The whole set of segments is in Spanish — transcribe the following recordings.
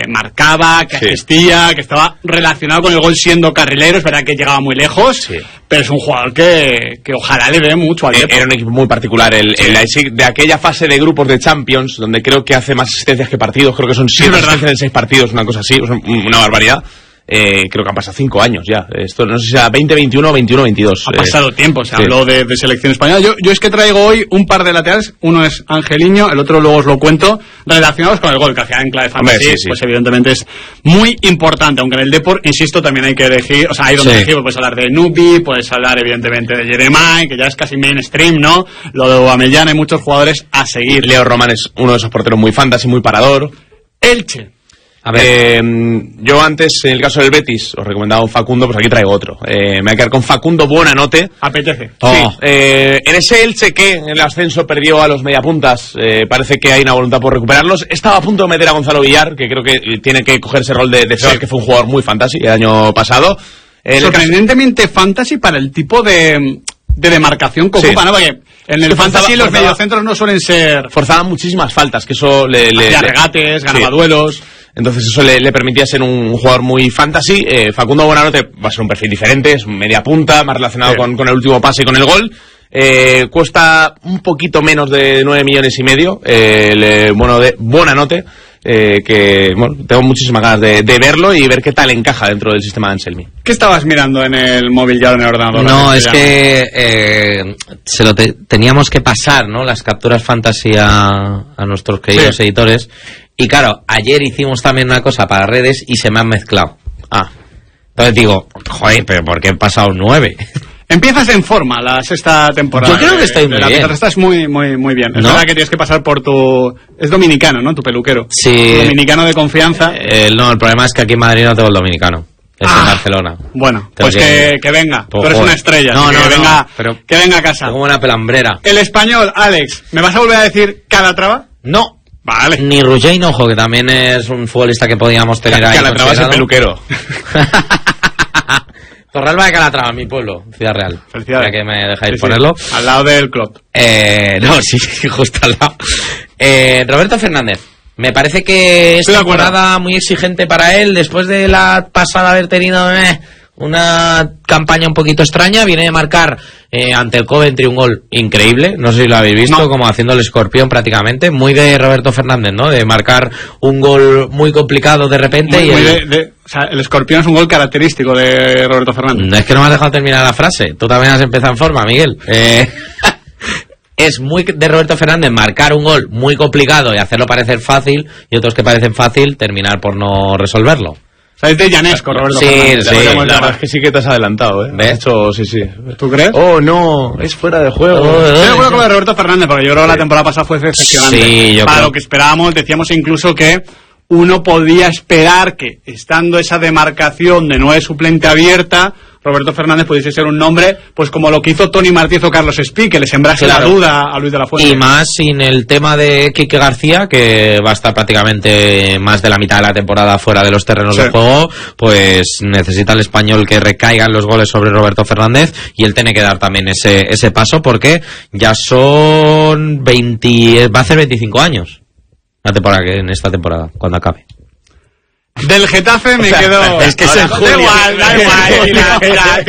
marcaba, que asistía, que estaba relacionado con el gol siendo carrilero. Es verdad que llegaba muy lejos, pero es un jugador que ojalá le dé mucho al Depor. Era un equipo muy particular el Leipzig, de aquella fase de grupos de Champions, donde creo que hace más asistencias que partidos. Creo que son 7 asistencias en 6 partidos, una cosa así, una barbaridad. Creo que han pasado 5 años ya. Esto no sé si sea 20-21 o 21-22. Ha pasado tiempo, se habló de selección española. Yo es que traigo hoy un par de laterales. Uno es Angeliño, el otro luego os lo cuento, relacionados con el gol, que al final en clave fantasy, pues evidentemente es muy importante. Aunque en el Depor, insisto, también hay que elegir, o sea, hay donde elegir, puedes hablar de Nubi, puedes hablar evidentemente de Jeremai, que ya es casi mainstream, ¿no? Lo de Aubameyang, hay muchos jugadores a seguir. Leo Román es uno de esos porteros muy fantasy, muy parador. Elche. A ver, yo antes, en el caso del Betis, os recomendaba un Facundo, pues aquí traigo otro. Me voy a quedar con Facundo Buonanotte. Apetece. Sí, en ese Elche que en el ascenso perdió a los mediapuntas, parece que hay una voluntad por recuperarlos. Estaba a punto de meter a Gonzalo Villar, que creo que tiene que coger ese rol de defensor, que fue un jugador muy fantasy el año pasado. Sorprendentemente fantasy para el tipo de demarcación que ocupa, ¿no? Porque en el fantasy los mediocentros no suelen ser... Forzaban muchísimas faltas, que eso hacía regates, ganaba duelos... Entonces eso le permitía ser un jugador muy fantasy. Facundo Buonanotte va a ser un perfil diferente, es media punta, más relacionado con el último pase y con el gol. Cuesta un poquito menos de 9,5 millones. Buonanotte, que bueno, tengo muchísimas ganas de verlo y ver qué tal encaja dentro del sistema de Anselmi. ¿Qué estabas mirando en el móvil ya o en el ordenador? No, es que teníamos que pasar, ¿no?, las capturas fantasy a nuestros queridos editores. Y claro, ayer hicimos también una cosa para redes y se me han mezclado. Entonces digo, joder, pero ¿por qué he pasado 9? Empiezas en forma la sexta temporada. Yo creo que estoy muy bien. Estás muy bien. Es verdad que tienes que pasar por tu... Es dominicano, ¿no? Tu peluquero. Sí. Dominicano de confianza. No, el problema es que aquí en Madrid no tengo el dominicano. Es en Barcelona. Bueno, pues que venga. Tú eres una estrella. Que venga a casa. Como una pelambrera. El español, Alex, ¿me vas a volver a decir Calatrava? No. Vale. Ni Roger Hinojo, que también es un futbolista que podíamos tener ahí. Calatrava es el peluquero. Torralba de Calatrava, mi pueblo, Ciudad Real. Felicidades. Ya que me dejáis ponerlo. Al lado del club. No, sí, justo al lado. Roberto Fernández. Me parece que es temporada muy exigente para él, después de la pasada haber tenido una campaña un poquito extraña. Viene de marcar ante el Coventry un gol increíble, no sé si lo habéis visto, como haciendo el escorpión prácticamente, muy de Roberto Fernández, ¿no? De marcar un gol muy complicado de repente. O sea, el escorpión es un gol característico de Roberto Fernández. Es que no me has dejado terminar la frase, tú también has empezado en forma, Miguel. Es muy de Roberto Fernández marcar un gol muy complicado y hacerlo parecer fácil, y otros que parecen fácil terminar por no resolverlo. O sea, es de Llanesco, Roberto Fernández. Sí, la verdad es que sí que te has adelantado, ¿eh? ¿Ves? Hecho, sí. ¿Tú crees? Oh, no, es fuera de juego. Estoy de acuerdo con lo de Roberto Fernández, porque yo creo que la temporada pasada fue decepcionante. Sí, para lo que esperábamos, decíamos incluso que uno podía esperar que, estando esa demarcación de 9 suplente abierta, Roberto Fernández pudiese ser un nombre, pues como lo que hizo Toni Martínez o Carlos Espí, que le sembrase la duda a Luis de la Fuente. Y más sin el tema de Quique García, que va a estar prácticamente más de la mitad de la temporada fuera de los terrenos de juego, pues necesita el español que recaigan los goles sobre Roberto Fernández, y él tiene que dar también ese paso, porque ya son va a hacer 25 años en esta temporada, cuando acabe. Del Getafe me quedo... Es que es en julio. Da igual.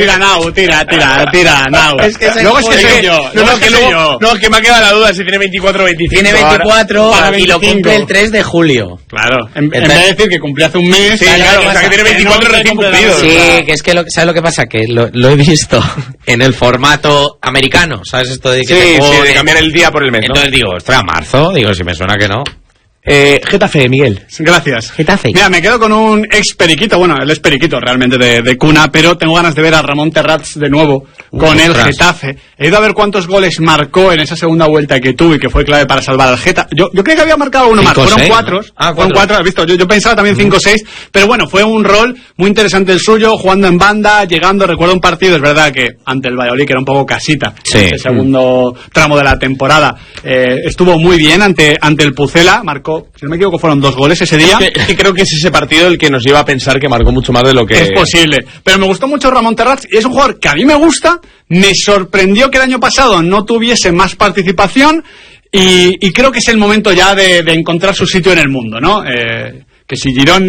Tira, Nau. Es que luego soy yo. No, que me ha quedado la duda si tiene 24 o 25. Tiene 24 ahora, y lo cumple el 3 de julio. Claro. En vez de decir que cumplía hace un mes... Sí, claro, o sea que tiene 24 recién cumplidos. Sí, que es que ¿sabes lo que pasa? Que lo he visto en el formato americano. ¿Sabes esto de que de cambiar el día por el mes, ¿no? Entonces digo, ostras, marzo. Digo, si me suena que no. Getafe, Miguel. Gracias. Getafe. Mira, me quedo con un ex periquito. Bueno, él es periquito realmente de cuna, pero tengo ganas de ver a Ramón Terrats de nuevo con el Getafe. He ido a ver cuántos goles marcó en esa segunda vuelta que tuvo y que fue clave para salvar al Getafe. Yo creí que había marcado uno más. Fueron 4. Fueron 4, has visto. Yo pensaba también 5 o 6, pero bueno, fue un rol muy interesante el suyo, jugando en banda, llegando. Recuerdo un partido, es verdad que ante el Valladolid, que era un poco casita, el segundo tramo de la temporada, estuvo muy bien ante el Pucela, marcó, si no me equivoco, fueron 2 goles ese día. Es que creo que es ese partido el que nos lleva a pensar que marcó mucho más de lo que... Es posible, pero me gustó mucho Ramón Terrats, y es un jugador que a mí me gusta. Me sorprendió que el año pasado no tuviese más participación, y creo que es el momento ya de encontrar su sitio en el mundo, ¿no? Que si Girona